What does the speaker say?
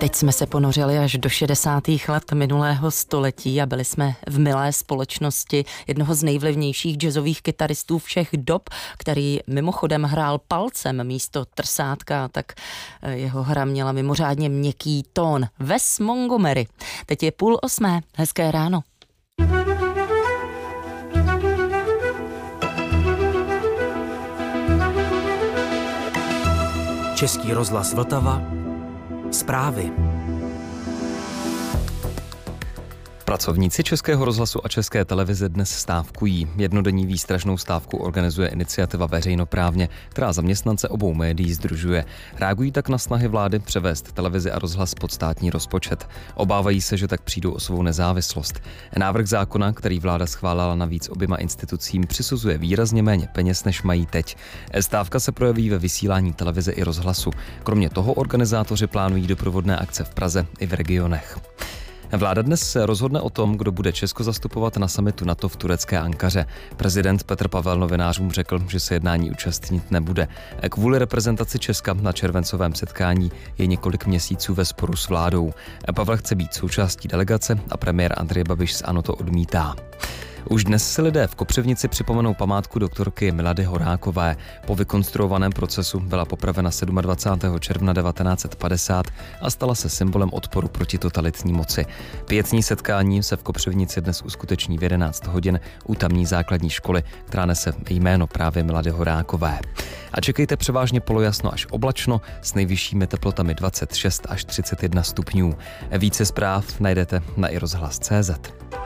Teď jsme se ponořili až do 60. let minulého století a byli jsme v milé společnosti jednoho z nejvlivnějších jazzových kytaristů všech dob, který mimochodem hrál palcem místo trsátka, tak jeho hra měla mimořádně měkký tón. Wes Montgomery. Teď je 7:30. Hezké ráno. Český rozhlas Vltava. Zprávy. Pracovníci Českého rozhlasu a České televize dnes stávkují. Jednodenní výstražnou stávku organizuje iniciativa Veřejnoprávně, která zaměstnance obou médií sdružuje. Reagují tak na snahy vlády převést televizi a rozhlas pod státní rozpočet. Obávají se, že tak přijdou o svou nezávislost. Návrh zákona, který vláda schválila navíc oběma institucím, přisuzuje výrazně méně peněz, než mají teď. Stávka se projeví ve vysílání televize i rozhlasu. Kromě toho organizátoři plánují doprovodné akce v Praze i v regionech. Vláda dnes rozhodne o tom, kdo bude Česko zastupovat na summitu NATO v turecké Ankaře. Prezident Petr Pavel novinářům řekl, že se jednání účastnit nebude. Kvůli reprezentaci Česka na červencovém setkání je několik měsíců ve sporu s vládou. Pavel chce být součástí delegace a premiér Andrej Babiš z ANO to odmítá. Už dnes si lidé v Kopřivnici připomenou památku doktorky Milady Horákové. Po vykonstruovaném procesu byla popravena 27. června 1950 a stala se symbolem odporu proti totalitní moci. Pietní setkání se v Kopřivnici dnes uskuteční v 11 hodin u tamní základní školy, která nese jméno právě Milady Horákové. A čekejte převážně polojasno až oblačno s nejvyššími teplotami 26 až 31 stupňů. Více zpráv najdete na iRozhlas.cz.